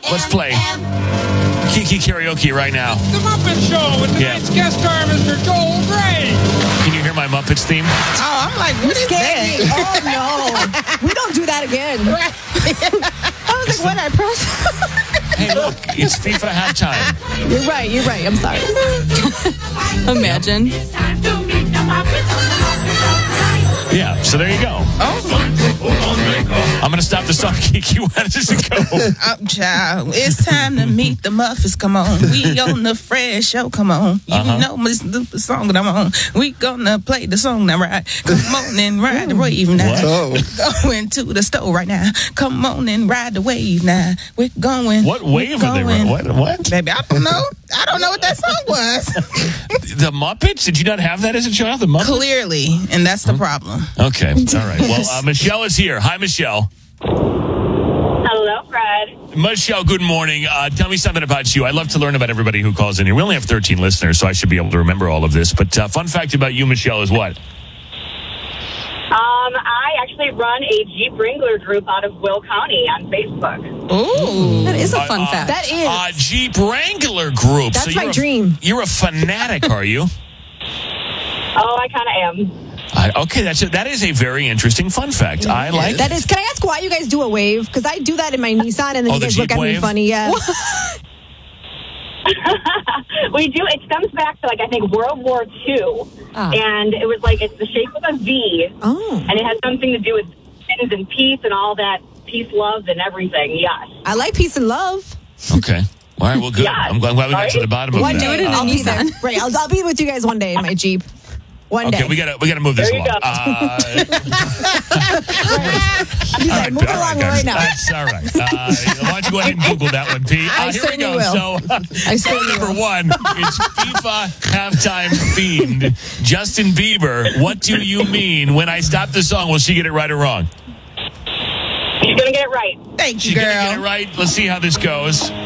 Let's play Kiki Karaoke right now. The Muppet Show with tonight's guest star, Mr. Joel Grey. Can you hear my Muppets theme? Oh, I'm like, what is that? Oh, no. We don't do that again. I was like, what I press? Hey, look, it's FIFA halftime. You're right. I'm sorry. Imagine. Yeah, so there you go. I'm going to stop the song, Kiki. How does it go? Child, it's time to meet the Muffets. Come on. We on the Fred Show. Come on. You know the song that I'm on. We gonna play the song now, right? Come on and ride the wave now. Going to the store right now. Come on and ride the wave now. We're going. What wave are they running? What? Baby, I don't know. I don't know what that song was. The Muppets? Did you not have that as a child? The Muppets? Clearly, and that's the problem. Okay. All right. Well, Michelle is here. Hi, Michelle. Hello, Fred. Michelle, good morning. Tell me something about you. I love to learn about everybody who calls in here. We only have 13 listeners, so I should be able to remember all of this. But fun fact about you, Michelle, is what? I actually run a Jeep Wrangler group out of Will County on Facebook. Ooh. That is a fun fact. That is. Jeep Wrangler group. That's so my dream. You're a fanatic, are you? Oh, I kind of am. Okay, that is a very interesting fun fact. I like That is. Can I ask why you guys do a wave? Because I do that in my Nissan, and then you the guys look Jeep at me wave? funny. Yeah. We do. It stems back to, I think, World War II. And it was it's the shape of a V. Oh. And it has something to do with things and peace and all that. Peace, love, and everything. Yes. I like peace and love. Okay. All right, well, good. Yeah. I'm glad we got to the bottom of One that. day I'll be there. Right. I'll be with you guys one day in my Jeep. One day. Okay, we gotta move this There you along. He's like, move along right now. That's all right. Why don't you go ahead and Google that one, P? I Here we certainly go. will. So, I certainly number will. one is FIFA halftime themed. Justin Bieber, what do you mean when I stop the song? Will she get it right or wrong? She's going to get it right. Thank you, She's girl. gonna get it right. Let's see how this goes.